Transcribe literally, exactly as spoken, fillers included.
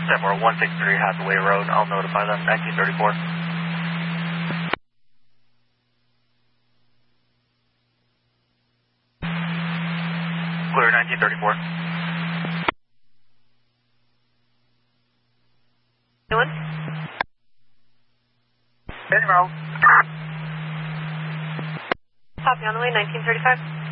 Seymour one six three Hathaway Road. I'll notify them. nineteen thirty-four. Clear nineteen thirty-four. Anyone? Seymour. Copy on the way, nineteen thirty-five.